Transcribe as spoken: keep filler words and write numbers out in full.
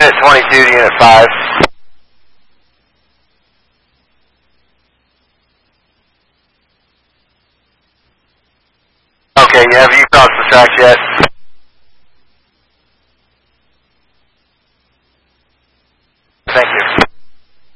Unit twenty-two to Unit five. Okay, have you crossed the tracks yet? Thank you.